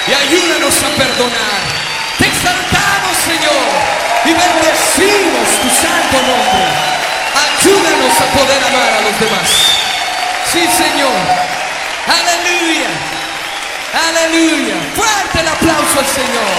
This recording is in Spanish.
y ayúdanos a perdonar. Te exaltamos, Señor, y bendecimos tu santo nombre. Ayúdanos a poder amar a los demás. Sí, Señor. Aleluya. Aleluya. Fuerte el aplauso al Señor.